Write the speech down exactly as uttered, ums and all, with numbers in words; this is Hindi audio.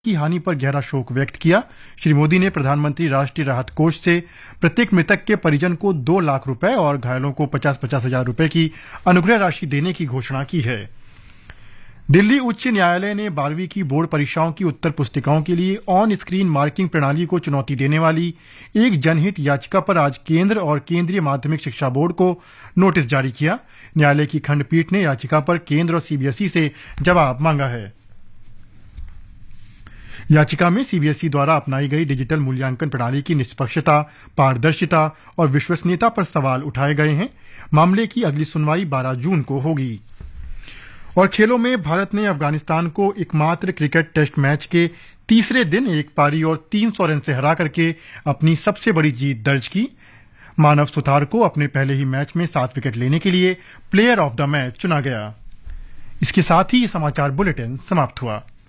की हानि पर गहरा शोक व्यक्त किया। श्री मोदी ने प्रधानमंत्री राष्ट्रीय राहत कोष से प्रत्येक मृतक के परिजन को दो लाख रुपए और घायलों को पचास पचास हजार रुपए की अनुग्रह राशि देने की घोषणा की है। दिल्ली उच्च न्यायालय ने बारहवीं की बोर्ड परीक्षाओं की उत्तर पुस्तिकाओं के लिए ऑन स्क्रीन मार्किंग प्रणाली को चुनौती देने वाली एक जनहित याचिका पर आज केंद्र और केंद्रीय माध्यमिक शिक्षा बोर्ड को नोटिस जारी किया। न्यायालय की खंडपीठ ने याचिका पर केंद्र और सीबीएसई से जवाब मांगा है। याचिका में सीबीएसई द्वारा अपनाई गई डिजिटल मूल्यांकन प्रणाली की निष्पक्षता, पारदर्शिता और विश्वसनीयता पर सवाल उठाए गए हैं। मामले की अगली सुनवाई बारह जून को होगी। और खेलों में भारत ने अफगानिस्तान को एकमात्र क्रिकेट टेस्ट मैच के तीसरे दिन एक पारी और तीन सौ रन से हरा करके अपनी सबसे बड़ी जीत दर्ज की। मानव सुथार को अपने पहले ही मैच में सात विकेट लेने के लिए प्लेयर ऑफ द मैच चुना गया। इसके साथ ही ये समाचार बुलेटिन समाप्त हुआ।